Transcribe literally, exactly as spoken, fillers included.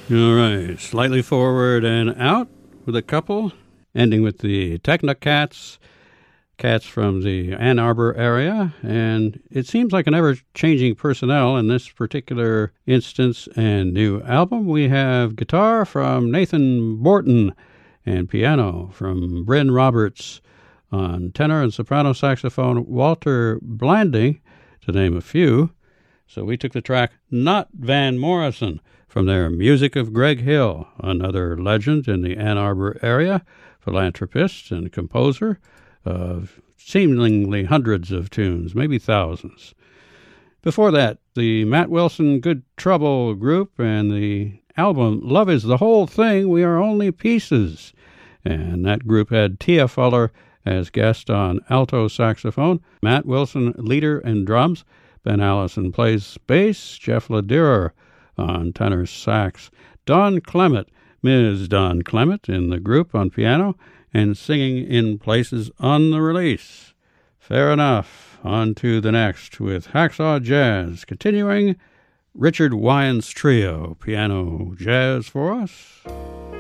All right, slightly forward and out with a couple, ending with the Technocats, cats from the Ann Arbor area, and it seems like an ever-changing personnel in this particular instance and new album. We have guitar from Nathan Borton and piano from Bryn Roberts, on tenor and soprano saxophone Walter Blanding, to name a few. So we took the track Not Van Morrison from their Music of Greg Hill, another legend in the Ann Arbor area, philanthropist and composer of seemingly hundreds of tunes, maybe thousands. Before that, the Matt Wilson Good Trouble group and the album Love is the Whole Thing, We Are Only Pieces. And that group had Tia Fuller as guest on alto saxophone, Matt Wilson leader and drums, Ben Allison plays bass, Jeff Lederer on tenor sax, Don Clement, Miz Don Clement in the group on piano, and singing in places on the release. Fair enough. On to the next with Hacksaw Jazz. Continuing, Richard Wyans Trio, piano jazz for us.